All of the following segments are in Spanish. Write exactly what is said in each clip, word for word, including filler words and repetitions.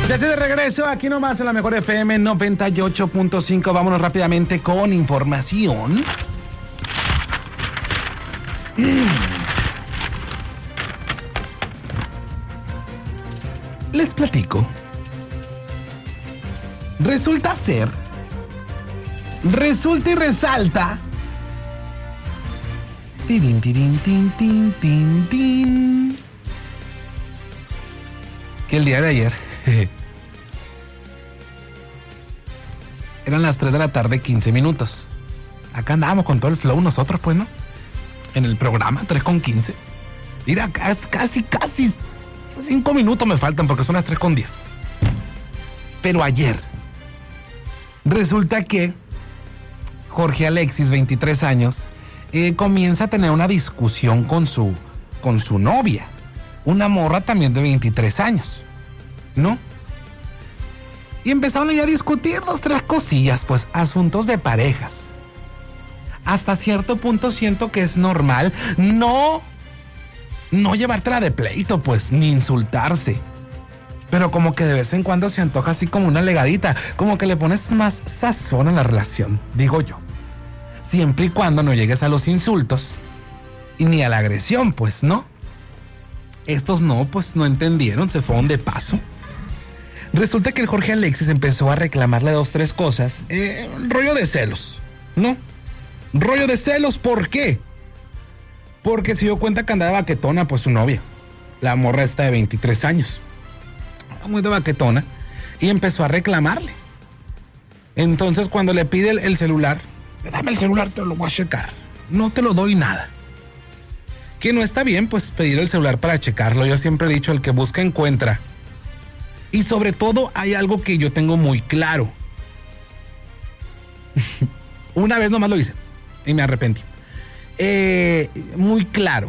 Ya estoy de regreso, aquí nomás en la Mejor F M noventa y ocho punto cinco. Vámonos rápidamente con información. Mm. Les platico. Resulta ser, resulta y resalta. Tirin, tirin, tin, tin, tin, tin. Que el día de ayer eran las tres de la tarde, quince minutos. Acá andábamos con todo el flow nosotros, pues, ¿no? En el programa, tres con quince. Mira, casi, casi cinco minutos me faltan porque son las tres con diez. Pero ayer, resulta que Jorge Alexis, veintitrés años, eh, comienza a tener una discusión con su, con su novia. Una morra también de veintitrés años, ¿no? Y empezaron ya a discutir dos, tres cosillas, pues, asuntos de parejas. Hasta cierto punto siento que es normal no, no llevártela de pleito, pues, ni insultarse. Pero como que de vez en cuando se antoja así como una legadita, como que le pones más sazón a la relación, digo yo. Siempre y cuando no llegues a los insultos y ni a la agresión, pues, ¿no? Estos no, pues, no entendieron, se fueron de paso. Resulta que el Jorge Alexis empezó a reclamarle dos, tres cosas. Eh, rollo de celos, ¿no? Rollo de celos, ¿por qué? Porque se dio cuenta que andaba baquetona, pues, su novia. La morra está de veintitrés años. Muy de baquetona. Y empezó a reclamarle. Entonces, cuando le pide el, el celular, dame el celular, te lo voy a checar. No te lo doy nada. Que no está bien, pues, pedir el celular para checarlo. Yo siempre he dicho, el que busca, encuentra. Y sobre todo hay algo que yo tengo muy claro. Una vez nomás lo hice y me arrepentí. Eh, muy claro.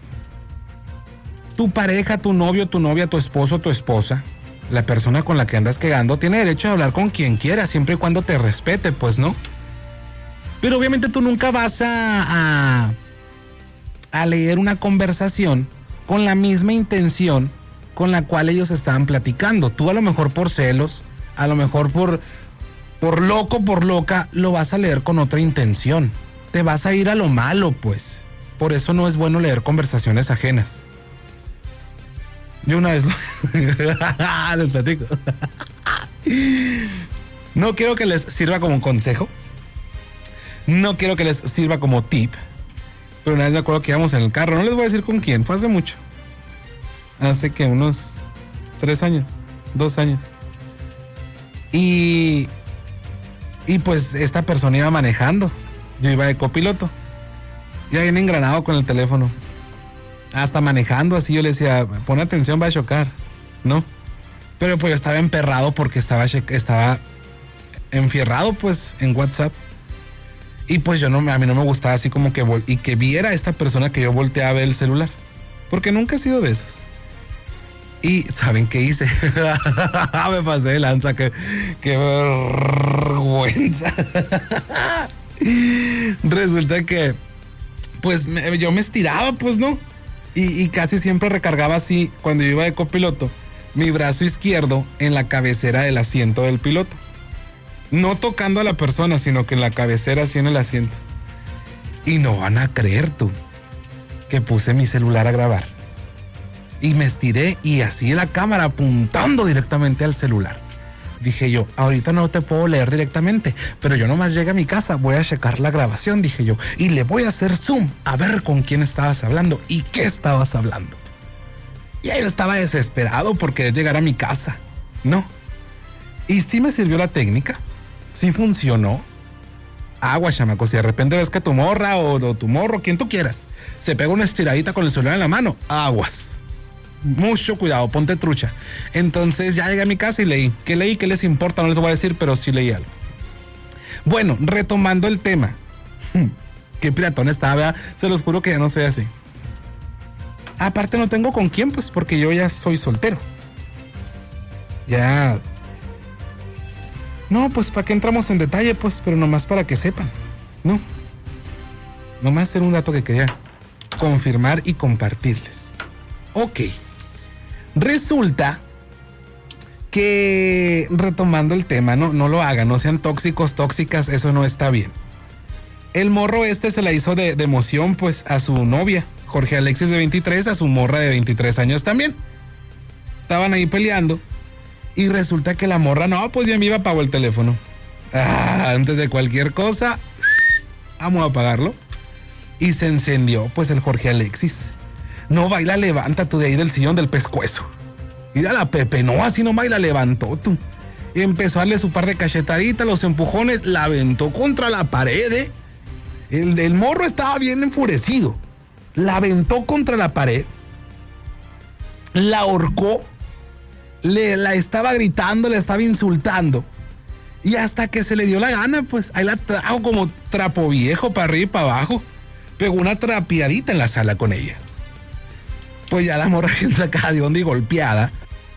Tu pareja, tu novio, tu novia, tu esposo, tu esposa, la persona con la que andas quedando, tiene derecho a hablar con quien quiera, siempre y cuando te respete, pues, ¿no? Pero obviamente tú nunca vas a, a, a leer una conversación con la misma intención con la cual ellos estaban platicando. Tú a lo mejor por celos, a lo mejor por, por loco, por loca, lo vas a leer con otra intención. Te vas a ir a lo malo, pues. Por eso no es bueno leer conversaciones ajenas. Yo una vez lo... les platico. No quiero que les sirva como un consejo. No quiero que les sirva como tip. Pero una vez me acuerdo que íbamos en el carro. No les voy a decir con quién, fue hace mucho. Hace que unos tres años, dos años. Y, y pues esta persona iba manejando. Yo iba de copiloto. Ya bien engranado con el teléfono. Hasta manejando así yo le decía, pon atención, va a chocar, ¿no? Pero pues yo estaba emperrado porque estaba, estaba enfierrado pues en WhatsApp. Y pues yo no, a mí no me gustaba así como que, vol- y que viera a esta persona que yo volteaba a ver el celular. Porque nunca he sido de esos. Y ¿saben qué hice? Me pasé de lanza, qué, qué vergüenza. Resulta que pues me, yo me estiraba, pues, ¿no? Y, y casi siempre recargaba así, cuando yo iba de copiloto, mi brazo izquierdo en la cabecera del asiento del piloto. No tocando a la persona, sino que en la cabecera, así en el asiento. Y no van a creer tú que puse mi celular a grabar. Y me estiré y así en la cámara apuntando directamente al celular. Dije yo, ahorita no te puedo leer directamente, pero yo nomás llegué a mi casa, voy a checar la grabación, dije yo, y le voy a hacer zoom a ver con quién estabas hablando y qué estabas hablando. Y ahí yo estaba desesperado por querer llegar a mi casa, ¿no? Y sí me sirvió la técnica, sí funcionó. Agua, chamaco, si de repente ves que tu morra o, o tu morro, quien tú quieras, se pega una estiradita con el celular en la mano, aguas. Mucho cuidado, ponte trucha. Entonces ya llegué a mi casa y leí. ¿Qué leí? ¿Qué les importa? No les voy a decir, pero sí leí algo. Bueno, retomando el tema. Qué piratón estaba, ¿verdad? Se los juro que ya no soy así. Aparte no tengo con quién, pues, porque yo ya soy soltero. Ya... No, pues, ¿para qué entramos en detalle? Pues, pero nomás para que sepan, ¿no? Nomás era un dato que quería confirmar y compartirles. Ok. Resulta Que retomando el tema, no, no lo hagan, no sean tóxicos, tóxicas, eso no está bien. El morro este se la hizo de, de emoción pues a su novia, Jorge Alexis de veintitrés, a su morra de veintitrés años también. Estaban ahí peleando y resulta que la morra, no, pues ya me iba, apagó el teléfono. Ah, antes de cualquier cosa, vamos a apagarlo. Y se encendió pues el Jorge Alexis. No, baila, levanta tú de ahí del sillón del pescuezo. Mira la Pepe, no, así nomás, y la levantó tú. Y empezó a darle su par de cachetaditas, los empujones, la aventó contra la pared. ¿eh? El, el morro estaba bien enfurecido. La aventó contra la pared. La ahorcó. Le, la estaba gritando, le estaba insultando. Y hasta que se le dio la gana, pues ahí la trajo como trapo viejo para arriba y para abajo. Pegó una trapeadita en la sala con ella. Pues ya la morra sacada de onda y golpeada.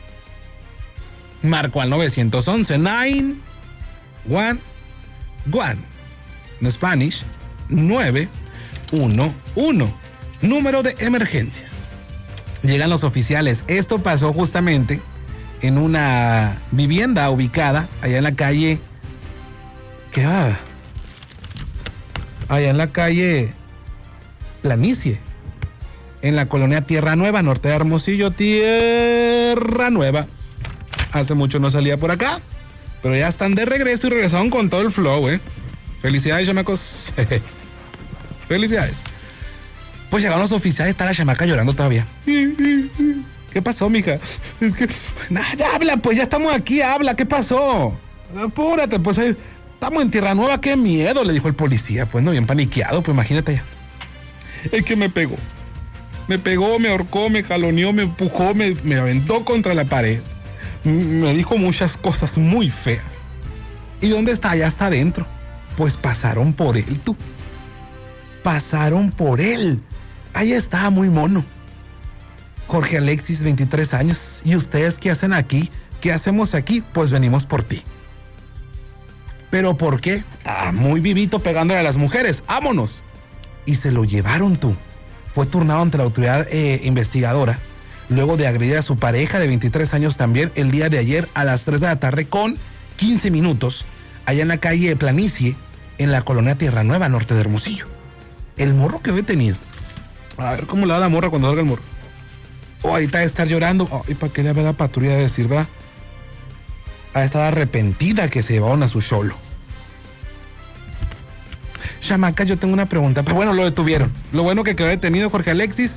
Marcó al nueve once, nueve uno uno. En Spanish, nueve uno uno. Número de emergencias. Llegan los oficiales. Esto pasó justamente en una vivienda ubicada allá en la calle. ¿Qué? Ah, allá en la calle Planicie. En la colonia Tierra Nueva, norte de Hermosillo, Tierra Nueva. Hace mucho no salía por acá, pero ya están de regreso y regresaron con todo el flow, ¿eh? Felicidades, chamacos. Felicidades. Pues llegaron los oficiales, está la chamaca llorando todavía. ¿Qué pasó, mija? Es que... Nah, ya habla, pues ya estamos aquí, habla, ¿qué pasó? Apúrate, pues ahí... Estamos en Tierra Nueva, qué miedo, le dijo el policía. Pues no, bien paniqueado, pues imagínate ya. Es que me pegó. Me pegó, me ahorcó, me jaloneó, me empujó, me, me aventó contra la pared. Me dijo muchas cosas muy feas. ¿Y dónde está? Ya está adentro. Pues pasaron por él, tú. Pasaron por él. Ahí estaba muy mono. Jorge Alexis, veintitrés años. ¿Y ustedes qué hacen aquí? ¿Qué hacemos aquí? Pues venimos por ti. ¿Pero por qué? Ah, muy vivito pegándole a las mujeres. ¡Vámonos! Y se lo llevaron, tú. Fue turnado ante la autoridad eh, investigadora. Luego de agredir a su pareja de veintitrés años también el día de ayer a las tres de la tarde con quince minutos, allá en la calle Planicie, en la colonia Tierra Nueva, norte de Hermosillo. El morro quedó detenido. A ver cómo le da la morra cuando salga el morro. O oh, ahorita de estar llorando. Oh, ¿y para qué le va la patrulla de decir, va? Ha estado arrepentida que se llevaron a su cholo. Chamaca, yo tengo una pregunta. Pero bueno, lo detuvieron. Lo bueno que quedó detenido Jorge Alexis.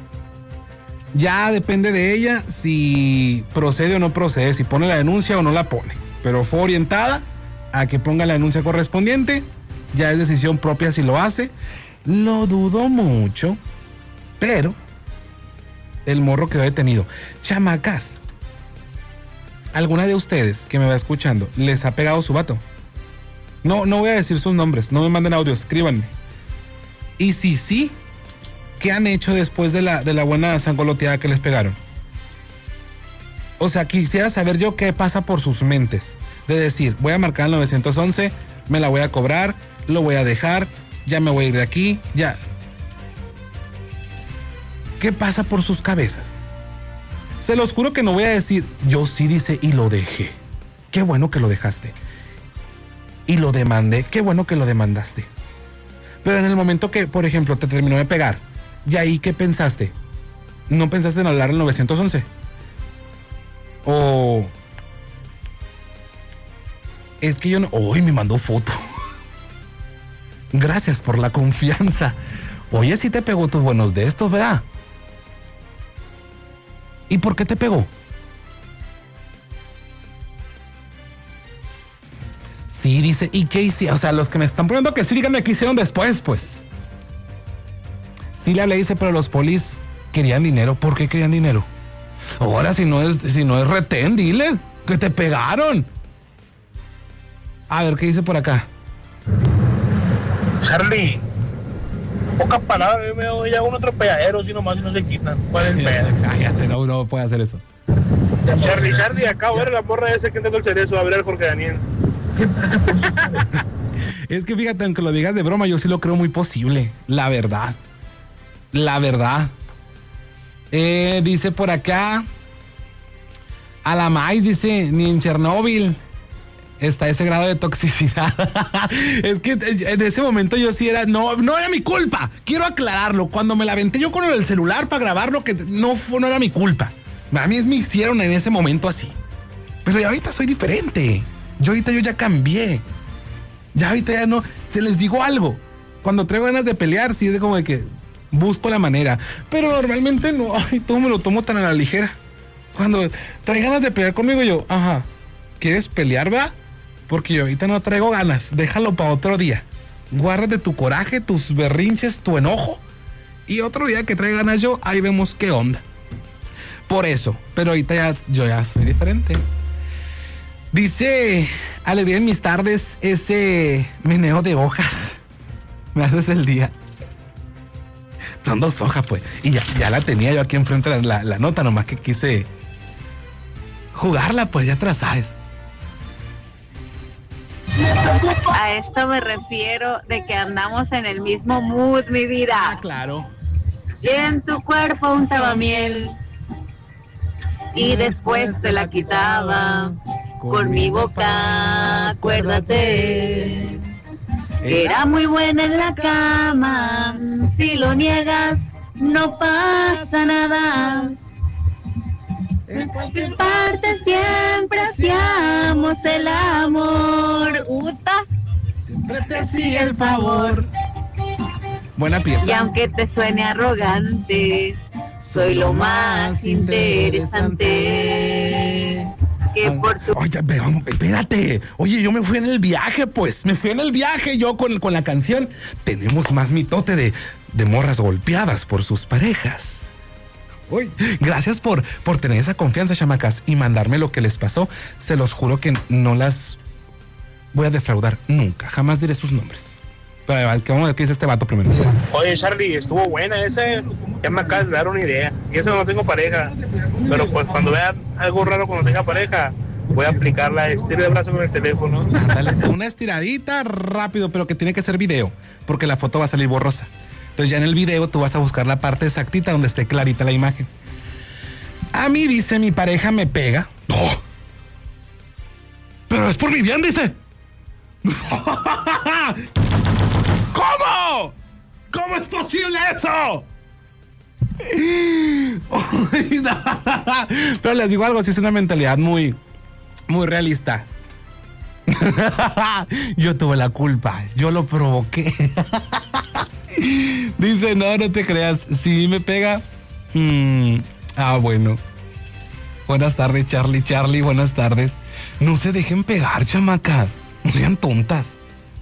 Ya depende de ella si procede o no procede, si pone la denuncia o no la pone. Pero fue orientada a que ponga la denuncia correspondiente. Ya es decisión propia si lo hace. Lo dudo mucho, pero el morro quedó detenido. Chamacas, ¿alguna de ustedes que me va escuchando les ha pegado su vato? No, no voy a decir sus nombres, no me manden audio, escríbanme. Y si sí, ¿qué han hecho después de la, de la buena sangoloteada que les pegaron? O sea, quisiera saber yo qué pasa por sus mentes. De decir, voy a marcar el nueve once, me la voy a cobrar, lo voy a dejar, ya me voy a ir de aquí, ya. ¿Qué pasa por sus cabezas? Se los juro que no voy a decir, yo sí, dice, y lo dejé. Qué bueno que lo dejaste. Y lo demandé, qué bueno que lo demandaste. Pero en el momento que, por ejemplo, te terminó de pegar, ¿y ahí qué pensaste? ¿No pensaste en hablar al nueve once? O... Es que yo no... ¡Uy, me mandó foto! Gracias por la confianza. Oye, sí te pegó tus buenos de estos, ¿verdad? ¿Y por qué te pegó? Sí, dice, ¿y qué hicieron? O sea, los que me están poniendo que sí, díganme qué hicieron después, pues. Sí le hablé, dice, pero los polis querían dinero. ¿Por qué querían dinero? Ahora, si no es, si no es retén, dile que te pegaron. A ver, ¿qué dice por acá? Charlie, pocas palabras, yo me doy a un atropelladero, si nomás no se quitan. ¿Cuál es el pedo? Cállate, no, no puede hacer eso. Charlie, Charlie, acabo de ver la morra ese que entró el cerezo, a ver el Jorge Daniel. Es que fíjate, aunque lo digas de broma, yo sí lo creo muy posible. La verdad. La verdad. Eh, dice por acá. A la maíz, dice, ni en Chernóbil está ese grado de toxicidad. Es que en ese momento yo sí era, no, no era mi culpa. Quiero aclararlo. Cuando me la aventé yo con el celular para grabarlo, que no fue, no era mi culpa. A mí me hicieron en ese momento así. Pero ya ahorita soy diferente. Yo ahorita yo ya cambié. Ya ahorita ya no. Se les digo algo. Cuando traigo ganas de pelear, sí es de como de que busco la manera. Pero normalmente no. Ay, todo me lo tomo tan a la ligera. Cuando trae ganas de pelear conmigo, yo, ajá, ¿quieres pelear, va? Porque yo ahorita no traigo ganas. Déjalo para otro día. Guárdate tu coraje, tus berrinches, tu enojo. Y otro día que traiga ganas yo, ahí vemos qué onda. Por eso. Pero ahorita ya, yo ya soy diferente. Dice, alegría en mis tardes, ese meneo de hojas. Me haces el día. Son dos hojas, pues. Y ya, ya la tenía yo aquí enfrente la, la, la nota, nomás que quise jugarla, pues ya te la sabes. A esto me refiero de que andamos en el mismo mood, mi vida. Ah, claro. Y en tu cuerpo untaba miel y después te la quitaba con mi boca, acuérdate. Era muy buena en la cama, si lo niegas no pasa nada. En cualquier parte siempre hacíamos el amor. Uta. Siempre te hacía el favor. Buena pieza. Y aunque te suene arrogante, soy lo más interesante. Que por tu... Oye, pero, espérate. Oye, yo me fui en el viaje, pues. Me fui en el viaje yo con, con la canción. Tenemos más mitote de, de morras golpeadas por sus parejas. Uy, gracias por, por tener esa confianza, chamacas, y mandarme lo que les pasó. Se los juro que no las voy a defraudar nunca. Jamás diré sus nombres. Pero vamos a ver qué dice este vato primero. Oye, Charlie, estuvo buena ese. Ya me acabas de dar una idea. Y eso no tengo pareja. Pero pues cuando vea algo raro cuando tenga pareja, voy a aplicar la estira de brazo con el teléfono. Ándale, una estiradita rápido, pero que tiene que ser video, porque la foto va a salir borrosa. Entonces ya en el video tú vas a buscar la parte exactita donde esté clarita la imagen. A mí, dice, mi pareja me pega. ¡Oh! Pero es por mi bien, dice. ¿Cómo? ¿Cómo es posible eso? Pero les digo algo, sí es una mentalidad muy, muy realista. Yo tuve la culpa, yo lo provoqué. Dice, no, no te creas, si me pega. Hmm, ah, bueno. Buenas tardes, Charlie, Charlie, buenas tardes. No se dejen pegar, chamacas. No sean tontas.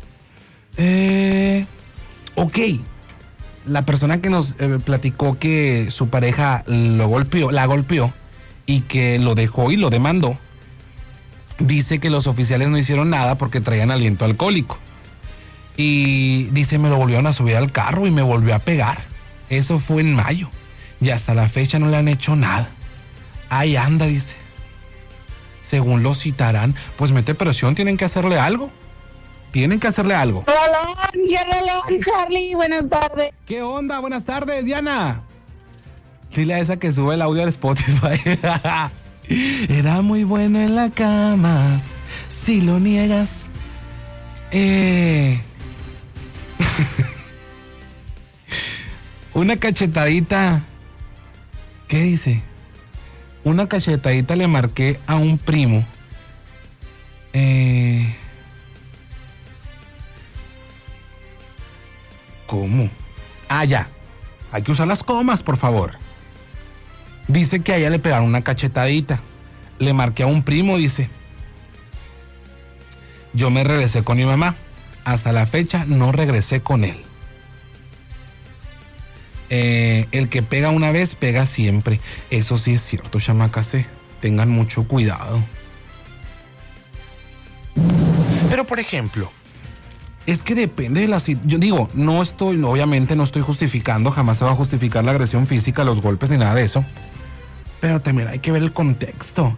Eh, ok. La persona que nos eh, platicó que su pareja lo golpeó, la golpeó y que lo dejó y lo demandó, dice que los oficiales no hicieron nada porque traían aliento alcohólico. Y dice, me lo volvieron a subir al carro y me volvió a pegar. Eso fue en mayo. Y hasta la fecha no le han hecho nada. Ahí anda, dice. Según lo citarán, pues mete presión, tienen que hacerle algo. Tienen que hacerle algo. Rolón, Rolón, Charlie, buenas tardes. ¿Qué onda? Buenas tardes, Diana. Dile a esa que sube el audio al Spotify. Era muy bueno en la cama. Si lo niegas. Eh... Una cachetadita. ¿Qué dice? Una cachetadita le marqué a un primo. Eh... ¿Cómo? Ah, ya. Hay que usar las comas, por favor. Dice que a ella le pegaron una cachetadita. Le marqué a un primo, dice. Yo me regresé con mi mamá. Hasta la fecha no regresé con él. Eh, el que pega una vez, pega siempre. Eso sí es cierto, chamacas. Tengan mucho cuidado. Pero, por ejemplo, es que depende de la situación. Yo digo, no estoy, obviamente no estoy justificando, jamás se va a justificar la agresión física, los golpes ni nada de eso. Pero también hay que ver el contexto.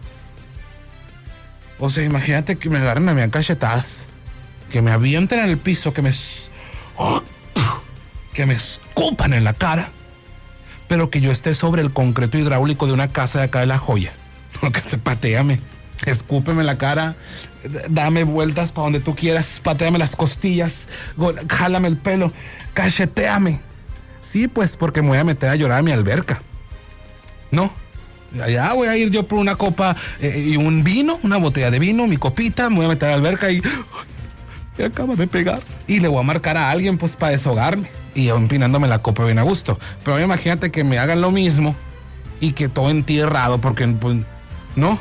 O sea, imagínate que me agarren a mí a cachetadas, que me avienten en el piso, que me, oh, que me escupan en la cara, pero que yo esté sobre el concreto hidráulico de una casa de acá de La Joya. No, que te pateame. Escúpeme la cara, dame vueltas para donde tú quieras, pateame las costillas, jálame el pelo, cacheteame. Sí, pues porque me voy a meter a llorar a mi alberca. No, allá voy a ir yo por una copa eh, y un vino, una botella de vino, mi copita, me voy a meter a la alberca y me acaba de pegar. Y le voy a marcar a alguien pues para desahogarme y yo empinándome la copa bien a gusto. Pero imagínate que me hagan lo mismo y que todo entierrado porque pues, no.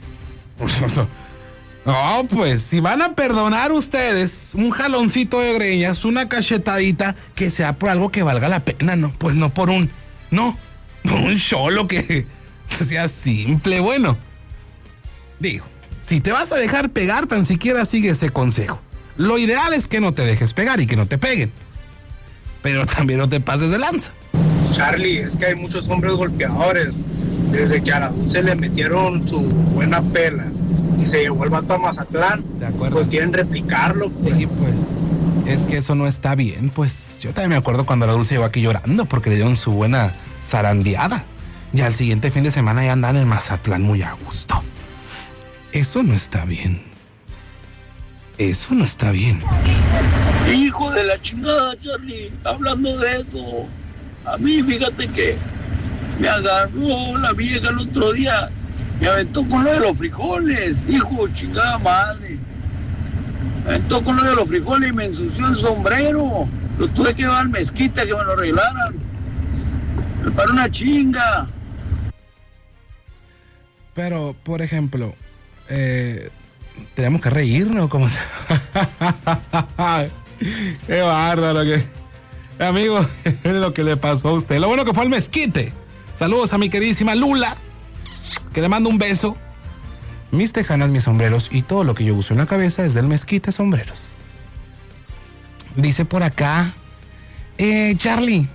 No, pues si van a perdonar ustedes un jaloncito de greñas, una cachetadita, que sea por algo que valga la pena, no, pues no por un, no, por un cholo que, que sea simple. Bueno, digo, si te vas a dejar pegar, tan siquiera sigue ese consejo. Lo ideal es que no te dejes pegar y que no te peguen, pero también no te pases de lanza. Charlie, es que hay muchos hombres golpeadores. Desde que a la dulce le metieron su buena pela y se llevó el vato a Mazatlán, ¿De acuerdo? Pues quieren replicarlo. Pues. Sí, pues, es que eso no está bien. Pues yo también me acuerdo cuando la dulce llegó aquí llorando porque le dieron su buena zarandeada. Y al siguiente fin de semana ya andan en Mazatlán muy a gusto. Eso no está bien. Eso no está bien. Hijo de la chingada, Charlie, hablando de eso, a mí fíjate que me agarró la vieja el otro día, me aventó con lo de los frijoles, hijo, chingada madre. Me aventó con lo de los frijoles y me ensució el sombrero. Lo tuve que llevar al mezquite a que me lo arreglaran. Me paró una chinga. Pero, por ejemplo, eh, tenemos que reírnos, como qué bárbaro que. Amigo, es lo que le pasó a usted. Lo bueno que fue al mezquite. Saludos a mi queridísima Lula, que le mando un beso. Mis tejanas, mis sombreros y todo lo que yo uso en la cabeza es del mezquite sombreros. Dice por acá, eh, Charlie,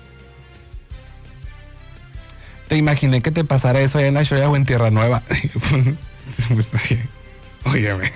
te imaginé que te pasara eso allá en la Shoya o en Tierra Nueva. Óyeme,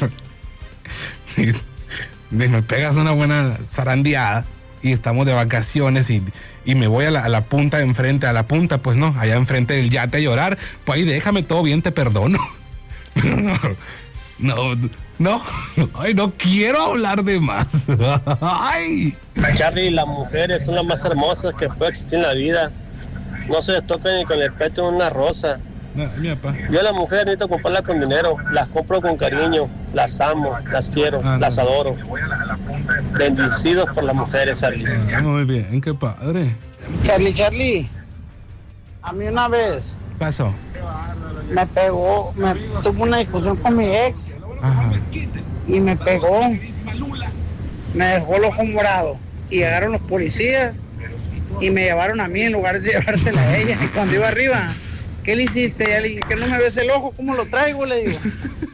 me pegas una buena zarandeada y estamos de vacaciones y, y me voy a la, a la punta de enfrente, a la punta, pues no, allá enfrente del yate a llorar, pues ahí déjame todo bien, te perdono. Pero no, no, no, ay, no quiero hablar de más. Ay. Charlie, las mujeres son las más hermosas que puede existir en la vida. No se les toca ni con el pecho de una rosa. No, mi papá. Yo a las mujeres necesito comprarlas con dinero, las compro con cariño, las amo, las quiero, ah, las no. adoro. Bendecidos por las mujeres, Charlie. Ah, muy bien, qué padre. Charlie, Charlie, a mí una vez pasó. Me pegó, me tuve una discusión con mi ex. Ajá. Y me pegó, me dejó el ojo morado y llegaron los policías y me llevaron a mí en lugar de llevársela a ella. Y cuando iba arriba, ¿qué le hiciste? Ya le dije, que no me ves el ojo, ¿cómo lo traigo? Le digo.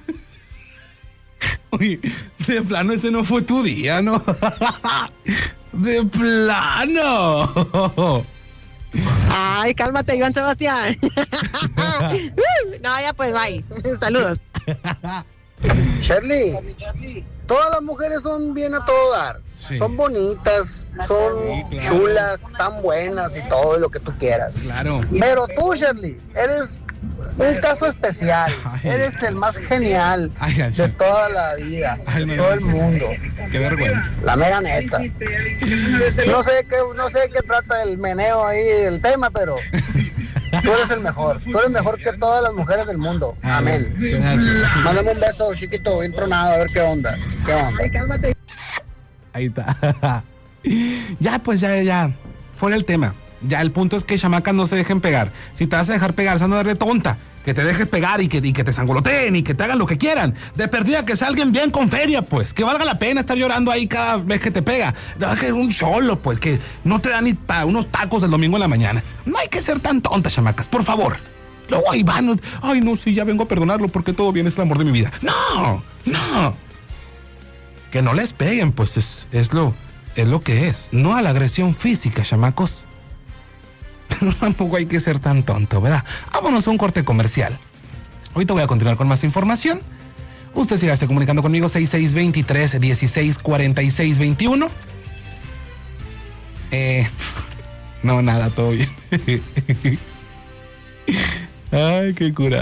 Oye, de plano ese no fue tu día, ¿no? De plano. Ay, cálmate, Iván Sebastián. No, ya pues, bye. Saludos. Shirley, todas las mujeres son bien a todo dar. Sí. Son bonitas, son sí, claro. chulas, tan buenas y todo lo que tú quieras. Claro. Pero tú, Shirley, eres un caso especial. Ay. Eres el más genial ay, ay, de toda la vida, ay, de todo el mundo. Qué vergüenza. La mera neta. No sé qué, no sé qué trata el meneo ahí, el tema, pero tú eres el mejor. Tú eres mejor que todas las mujeres del mundo. Amén. Mándame un beso, chiquito, bien tronado, a ver qué onda. ¿Qué onda? Ay, cálmate. Ahí está. Ya, pues ya, ya. Fuera el tema. Ya el punto es que chamacas no se dejen pegar. Si te vas a dejar pegar, se van a dar de tonta. Que te dejes pegar y que, y que te sangoloteen y que te hagan lo que quieran. De perdida que sea alguien bien con feria, pues. Que valga la pena estar llorando ahí cada vez que te pega. Que es un solo, pues. Que no te dan ni para unos tacos el domingo en la mañana. No hay que ser tan tontas, chamacas, por favor. Luego ahí van. Ay, no, sí, ya vengo a perdonarlo porque todo bien es el amor de mi vida. No, no. Que no les peguen, pues es, es, lo, es lo que es. No a la agresión física, chamacos. Pero tampoco hay que ser tan tonto, ¿verdad? Vámonos a un corte comercial. Ahorita voy a continuar con más información. Usted sígase comunicando conmigo seis seis dos tres, uno seis cuatro seis dos uno. Eh, no, nada, todo bien. Ay, qué cura.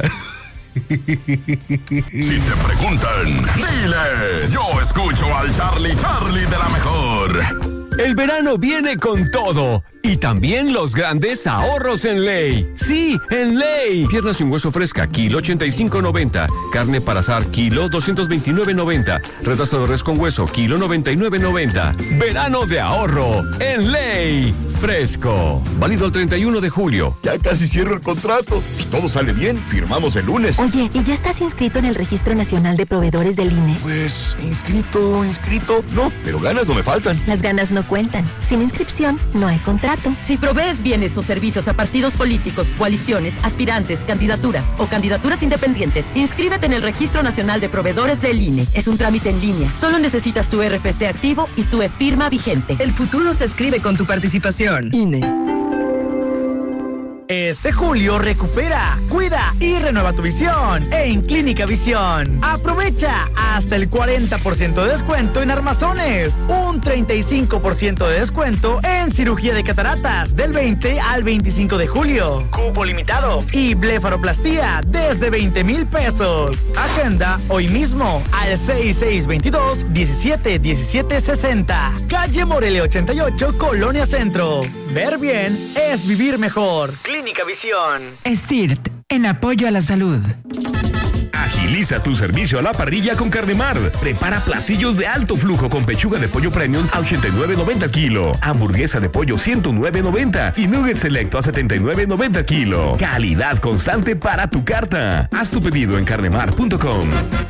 Si te preguntan, diles, yo escucho al Charlie Charlie de la mejor. El verano viene con todo y también los grandes ahorros en Ley. Sí, en Ley. Pierna sin hueso fresca, kilo ochenta y cinco noventa. Carne para asar, kilo doscientos veintinueve noventa. Retazo de res con hueso, kilo noventa y nueve noventa. Verano de ahorro en Ley. Fresco. Válido el treinta y uno de julio. Ya casi cierro el contrato. Si todo sale bien, firmamos el lunes. Oye, ¿y ya estás inscrito en el Registro Nacional de Proveedores del I N E? Pues, inscrito, inscrito, no, pero ganas no me faltan. Las ganas no cuentan. Sin inscripción, no hay contrato. Si provees bienes o servicios a partidos políticos, coaliciones, aspirantes, candidaturas o candidaturas independientes, inscríbete en el Registro Nacional de Proveedores del I N E. Es un trámite en línea. Solo necesitas tu R F C activo y tu e-firma vigente. El futuro se escribe con tu participación. I N E. Este julio recupera, cuida y renueva tu visión en Clínica Visión. Aprovecha hasta el cuarenta por ciento de descuento en armazones, un treinta y cinco por ciento de descuento en cirugía de cataratas del veinte al veinticinco de julio. Cupo limitado y blefaroplastía desde veinte mil pesos. Agenda hoy mismo al seis seis veintidós diecisiete diecisiete sesenta. Calle Morelia ochenta y ocho, Colonia Centro. Ver bien es vivir mejor. Clínica Visión. S T I R T, en apoyo a la salud. Agiliza tu servicio a la parrilla con Carnemar. Prepara platillos de alto flujo con pechuga de pollo premium a ochenta y nueve noventa kilo, hamburguesa de pollo ciento nueve noventa y nugget selecto a setenta y nueve noventa kilo. Calidad constante para tu carta. Haz tu pedido en carnemar punto com.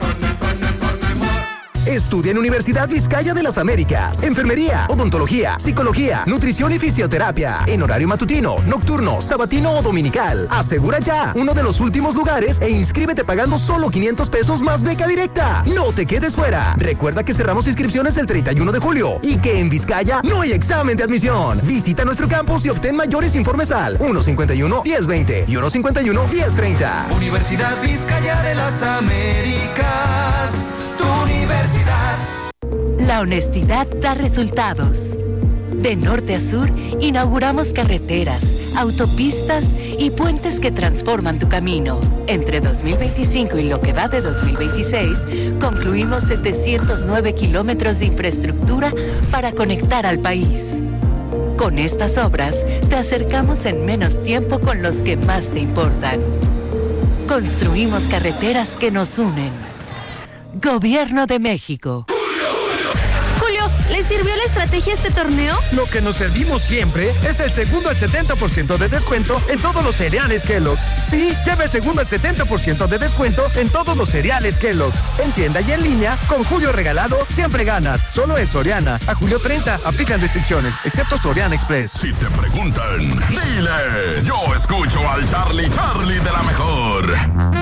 Estudia en Universidad Vizcaya de las Américas. Enfermería, odontología, psicología, nutrición y fisioterapia. En horario matutino, nocturno, sabatino o dominical. Asegura ya uno de los últimos lugares e inscríbete pagando solo quinientos pesos más beca directa. No te quedes fuera. Recuerda que cerramos inscripciones el treinta y uno de julio y que en Vizcaya no hay examen de admisión. Visita nuestro campus y obtén mayores informes al uno cincuenta y uno diez veinte y uno cincuenta y uno diez treinta. Universidad Vizcaya de las Américas. Tu universidad. La honestidad da resultados. De norte a sur, inauguramos carreteras, autopistas y puentes que transforman tu camino. Entre dos mil veinticinco y lo que va de dos mil veintiséis, concluimos setecientos nueve kilómetros de infraestructura para conectar al país. Con estas obras, te acercamos en menos tiempo con los que más te importan. Construimos carreteras que nos unen. Gobierno de México. Julio, ¿le sirvió la estrategia este torneo? Lo que nos servimos siempre es el segundo al setenta por ciento de descuento en todos los cereales Kellogg's. Sí, lleva el segundo al setenta por ciento de descuento en todos los cereales Kellogg's. En tienda y en línea, con Julio regalado, siempre ganas. Solo en Soriana. A julio treinta, aplican restricciones, excepto Soriana Express. Si te preguntan, diles, yo escucho al Charlie Charlie de la mejor.